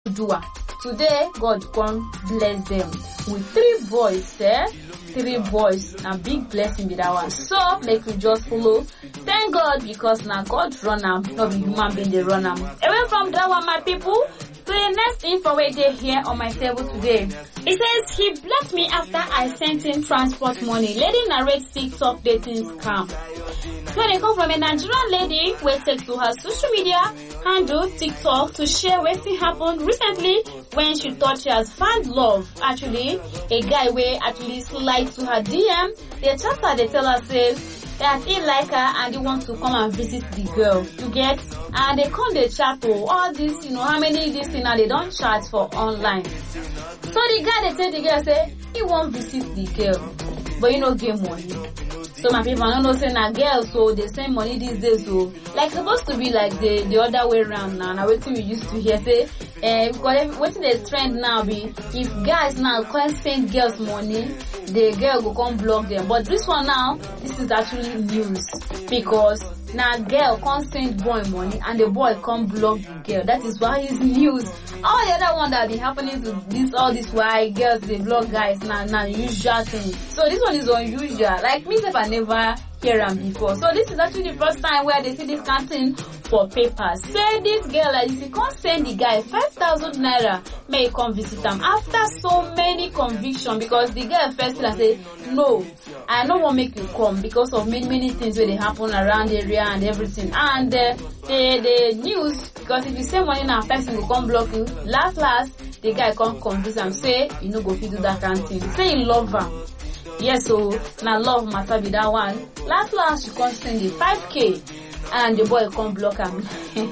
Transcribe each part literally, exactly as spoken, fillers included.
do am. Today God come bless them with three boys, eh? Three boys, and big blessing be that one. So make we just follow. Thank God, because now God run am, not be human being they run am. Away from that one, my people. So the next info we dey here on my table today. It says he blocked me after I sent him transport money. Lady narrates TikTok dating scam. So they come from a Nigerian lady who take to her social media handle TikTok to share what happened recently when she thought she has found love. Actually, a guy will actually slide to her D M. They chat her, they tell her say that he like her and he wants to come and visit the girl. You get? And they come they chat to all this, you know, how many this thing now they don't chat for online. So the guy they tell the girl say he won't visit the girl, but you know give money. So my people, I don't know saying a girl, so they send money these days. So like supposed to be like the the other way around now. Now what we used to hear say, uh, because what's the trend now be if guys now can't send girls money, the girl will come block them. But this one now, this is actually news because now girl can't send boy money and the boy can't block the girl. That is why it's news. All the other one that be happening to this, all this why girls they block guys now, now usual thing. So this one is unusual. Like me, if I never hear them before. So this is actually the first time where they see this kind of thing for papers. Say this girl like this, you can't send the guy five thousand naira, may he come visit them after so many conviction because the girl first like say no, I don't want to make you come because of many many things where they happen around the area and everything. And uh, the the news because if you send money now, person will come block you. Last last the guy can't convince him say you know go fit do that kind of thing. Say you love her. Yes, so now love matter be that one. Last last you can't send the five K and the boy can't block him.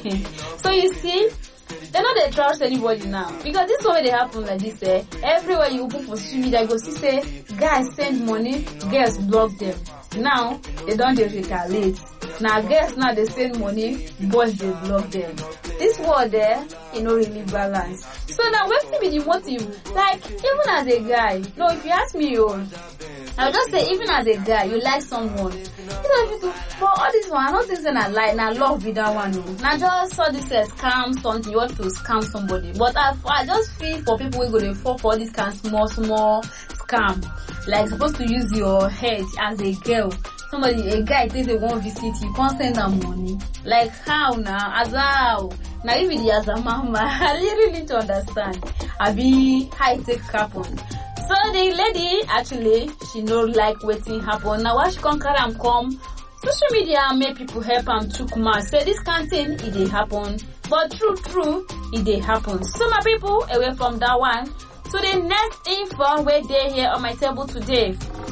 So you see, they know they trust anybody now. Because this way they happen like this, eh? Everywhere you open for social media, go see say guys send money, girls block them. Now they don't they retaliate. Now girls now they send money, boys they block them. This world there, you know, really balance. So now what be the motive? Like even as a guy, no, if you ask me, oh, I'll just say even as a guy, you like someone. You know, if you do, but all this one, I don't think that I like, now love with that one. No. Now just saw this as scam something, you want to scam somebody. But I, I just feel for people who go to fall for this kind of small, small scam. Like supposed to use your head as a girl. Somebody, a guy thinks they won't visit you, can't send them money. Like how now? As how? Now even the as a mama, I really need to understand. I be high tech happen. So the lady actually she know like waiting happen. Now why she can't carry am come? Social media make people help am took mass. Say this kind of thing it dey happen, but true true it dey happen. So my people away from that one to the next info where they here on my table today.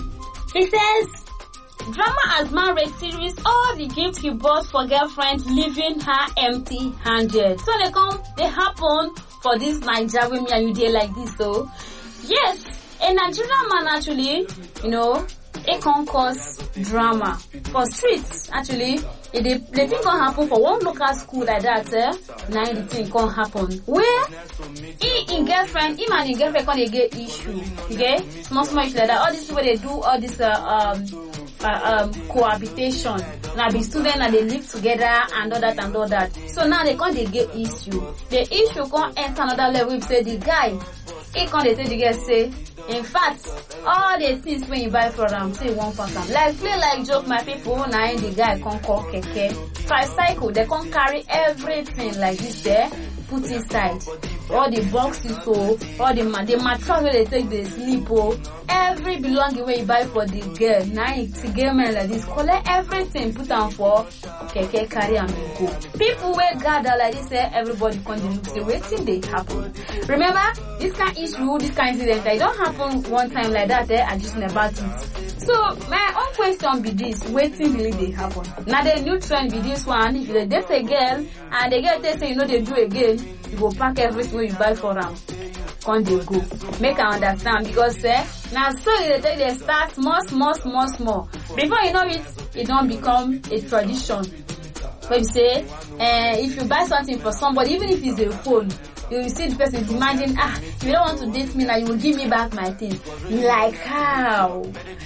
It says. Drama as man rape series, all the gifts he bought for girlfriend leaving her empty-handed. So they come, they happen for this Nigeria with me and you dey like this though. Yes, a Nigerian man actually, you know, it can cause drama for streets actually. If the, the thing can happen for one local school like that, eh? Now the thing can happen. Where he in girlfriend, him and the girlfriend can they get issue, okay? Small small issue like that. All these people they do all this uh, um. Uh, um, cohabitation. Now be student and they live together and all that and all that. So now they can't they get issue. The issue can't enter another level. If say the guy, he can't they say the girl say, in fact, all the things when you buy for them, say one for them. Like play like joke, my people. Now the guy can't call keke. Tricycle, they can't carry everything like this there. Put inside all the boxes, so all the ma the mattress where they take the sleep, oh, every belonging where you buy for the girl. Now it's a girl man like this, collect everything, put on for keke carry and go. People where gather like this, eh, everybody can look say waiting they happen. Remember this kind of issue, this kind of incident, it don't happen one time like that. Eh, I just never it. So my own question be this: waiting really they happen. Now the new trend be this one. If they date a girl and the girl they say you know they do again. You go pack everything you buy for them. Can they go? Make I understand because eh, now so they take they start small, small, small, small. Before you know it, it don't become a tradition. When you say, eh, if you buy something for somebody, even if it's a phone, you will see the person demanding, ah, if you don't want to date me now, you will give me back my thing. Like how?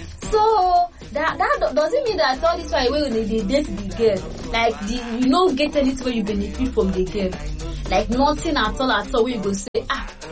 So that that doesn't mean that all this while when they, they date the girl, like the, you don't get anything where you benefit from the girl. Like nothing at all at all where you go say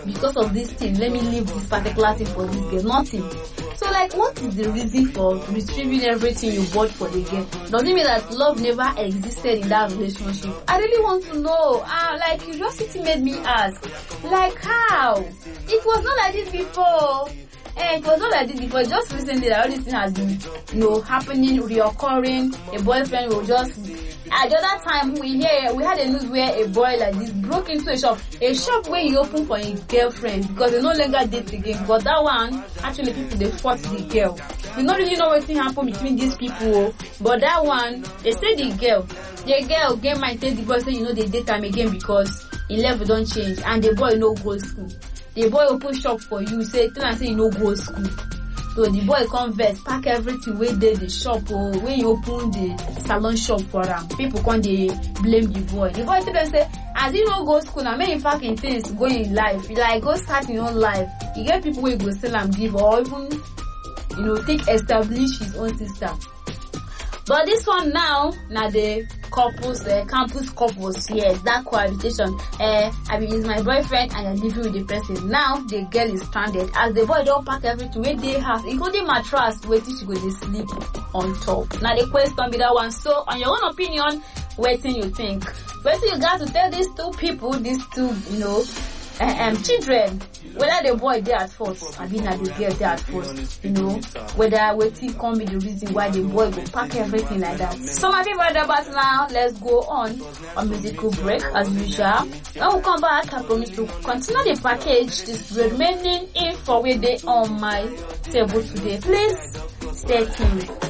because of this thing, let me leave this particular thing for this girl. Nothing. So like, what is the reason for retrieving everything you bought for the girl? Does it mean that love never existed in that relationship? I really want to know. Ah, like, curiosity made me ask, like, how? It was not like this before. Eh, it was not like this before. Just recently that all this thing has been, you know, happening, reoccurring. A boyfriend will just, at the other time we hear, we had a news where a boy like this broke into a shop, a shop where he opened for his girlfriend because they no longer date again. But that one, actually people they fought the girl. We don't really know what thing happened between these people. But that one, they say the girl, the girl game might tell the boy say, you know, they date time again because in level don't change and the boy no go school. The boy open shop for you, say tell am say you no go school. So the boy come vex, pack everything wey dey the shop or oh, when you open the salon shop for am. People come dey blame the boy. The boy tell them say, as he no go school now, make him pack him things go in life. Like go start his own life. You get people wey go sell am give or even, you know, take establish his own system. But this one now, now the couples, uh, campus couples, yes, that cohabitation. Uh, I mean, it's my boyfriend and you're living with the person. Now the girl is stranded. As the boy don't pack everything where they have, including mattress, waiting she go to sleep on top. Now the question be that one. So, on your own opinion, waiting you think? Waiting you got to tell these two people, these two, you know, uh, um, children, whether the boy there at first, I mean, that the girl there at first, you know, whether waiting can be the reason why the boy will pack everything like that. So my people, but now let's go on a musical break as usual. When we come back, I promise to continue the package, this remaining info with the on my table today. Please stay tuned.